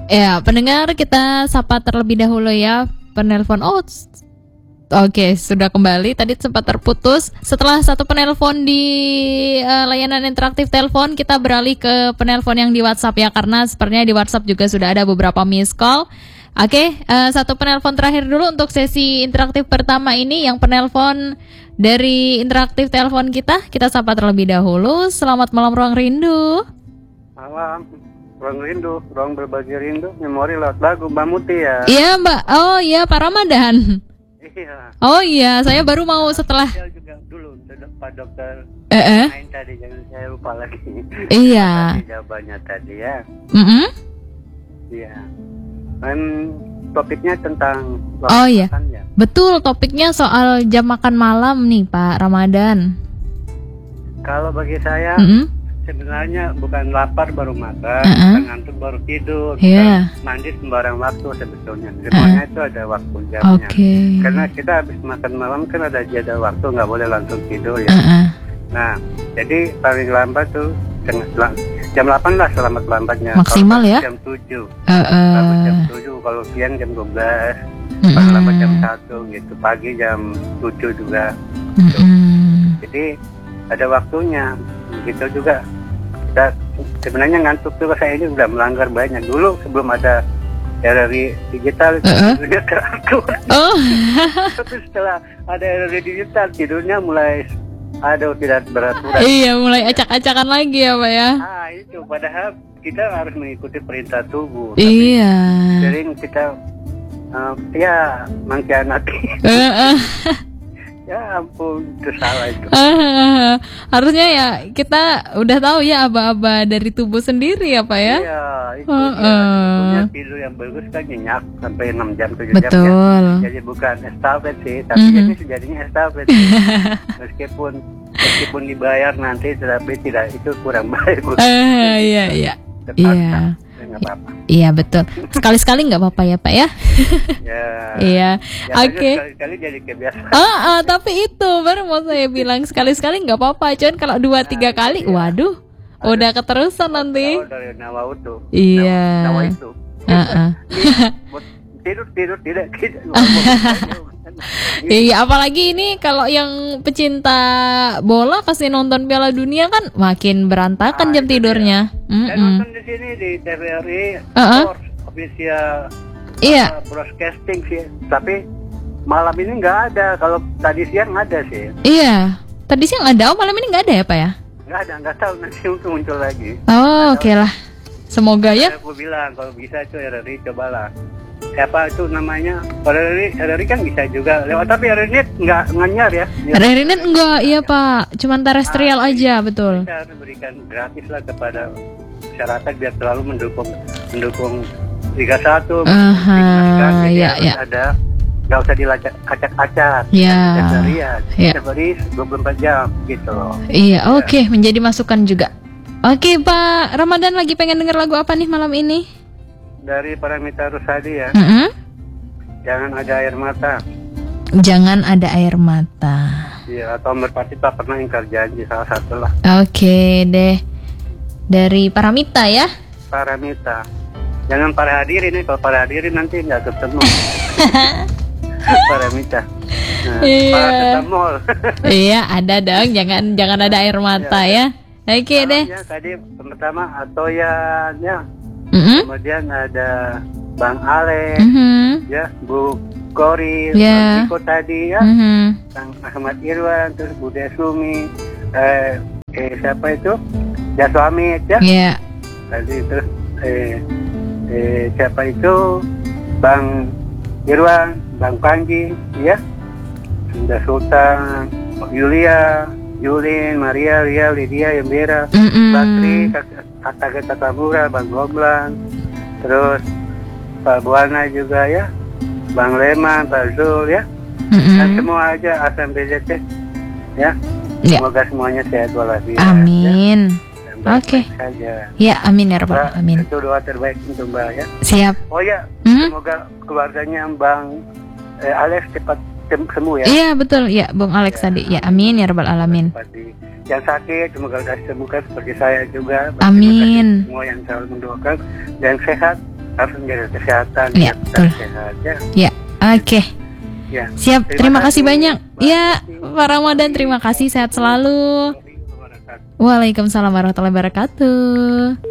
Ya, pendengar kita sapa terlebih dahulu ya penelpon. Oke, sudah kembali. Tadi sempat terputus. Setelah satu penelpon di layanan interaktif telepon, kita beralih ke penelpon yang di WhatsApp ya, karena sepertinya di WhatsApp juga sudah ada beberapa miss call. Oke, satu penelpon terakhir dulu untuk sesi interaktif pertama ini, yang penelpon dari interaktif telepon kita sapa terlebih dahulu. Selamat malam Ruang Rindu. Malam, Ruang Rindu, ruang berbagi rindu, memori lewat lagu Mbak Muti ya. Iya Mbak, oh iya Pak Ramadan. Iya. Oh iya, saya baru mau setelah. Saya juga dulu Pak Dokter. Main tadi, jangan saya lupa lagi. Iya. Tadi jawabannya tadi ya. Iya. Kan topiknya tentang. Oh iya. Ya. Betul, topiknya soal jam makan malam nih Pak Ramadan. Kalau bagi saya. Sebenarnya bukan lapar baru makan, bukan ngantuk baru tidur, bukan mandi sembarang waktu sebetulnya. Semuanya itu ada waktu jamnya. Karena kita habis makan malam kan ada jeda waktu, nggak boleh langsung tidur ya. Nah, jadi paling lambat tuh jam 8 lah lambatnya. Maksimal ya? Jam 7. Jam 7, kalau siang jam 12. Paling lambat jam 1 gitu. Pagi jam 7 juga. Gitu. Jadi ada waktunya. Gitu juga. Kita sebenarnya ngantuk tuh saya ini udah melanggar banyak. Dulu sebelum ada RRI digital tidurnya teratur. Tapi setelah ada RRI digital tidurnya mulai tidak beraturan. Iya, mulai acak-acakan lagi ya Pak ya. Itu padahal kita harus mengikuti perintah tubuh. Iya. Sering kita mengkhianati. Ya ampun, itu salah itu. Harusnya ya kita udah tahu ya aba-aba dari tubuh sendiri ya Pak ya. Iya, itu sebetulnya tidur yang bagus kan nyenyak sampai 6 jam 7 jam Betul. ya. Jadi bukan estafet sih, tapi jadi sejadinya estafet. Meskipun dibayar nanti, tapi tidak, itu kurang baik. Iya. Iya. Nggak apa-apa. Iya betul. Sekali-sekali nggak apa-apa ya Pak ya. Iya. Oke. Sekali-sekali jadi kebiasaan. Tapi itu baru mau saya bilang, sekali-sekali nggak apa-apa. Cuman kalau 2-3 kali, waduh, udah keterusan nanti. Dari nawa itu. Iya. Nawa itu. Tidur tidak. Iya, apalagi ini kalau yang pecinta bola kasih nonton Piala Dunia kan makin berantakan jam tidurnya. Saya nonton di sini di TVRI Sports official broadcasting sih, tapi malam ini nggak ada. Kalau tadi siang ada sih. Iya, tadi siang ada. Malam ini nggak ada ya Pak ya? Nggak ada, nggak tahu nanti muncul lagi. Oke lah. Semoga ya. Aku bilang kalau bisa itu RRI cobalah. Siapa itu namanya? RRI kan bisa juga lewat, tapi RRI nggak nganyar ya. RRI enggak, iya Pak, cuman terestrial aja, betul. Kita harus berikan gratis lah kepada masyarakat biar selalu mendukung Liga 1. Iya. Ada, nggak usah dilacak-acak. Iya. Sehari 24 jam gitu loh. Iya, oke, menjadi masukan juga. Oke Pak Ramadan, lagi pengen denger lagu apa nih malam ini? Dari Paramita Rusady ya. Jangan ada air mata. Jangan ada air mata. Iya, atau Merpati tak pernah ingkar janji, salah satu lah. Oke deh. Dari Paramita ya. Paramita. Jangan para hadirin nih, kalau para hadirin nanti nggak ketemu. Paramita. Paracetamol. Iya, ada dong. Jangan ada air mata ya. Oke deh. Tadi pertama Atoyan ya. Kemudian ada Bang Ale, ya, Bu Kori, Bang Tiko tadi ya, Bang Ahmad Irwan, terus Bu Desumi, siapa itu? Jaswami ya. Tadi terus siapa itu? Bang Irwan, Bang Panji, ya, Sunda Sultan, Yulia, Julin, Maria, Ria, Lydia, Yembera, Bakri, Kata Tamura, Bang Goblan, terus Pak Buana juga ya, Bang Leman, Pak Zul ya, dan semua aja ASMBZT ya. Semoga semuanya sehat walafiat. Amin. Ya. Oke. Ya, amin ya Rabbal Alamin. Itu doa terbaik untuk Mbak ya. Siap. Oh ya, semoga keluarganya Bang Alex cepat sembuh ya. Iya betul ya, Bung Alex tadi. Ya, amin ya Rabbal Alamin. Yang sakit semoga sudah sembuhkan seperti saya juga. Amin. Semua yang selalu mendoakan dan sehat harus menjaga kesehatan. Ya, betul. Sehat, ya. Ya, oke. Ya. Siap, terima kasih banyak. Ya, Pak Ramadan, terima kasih, sehat selalu. Waalaikumsalam warahmatullahi wabarakatuh.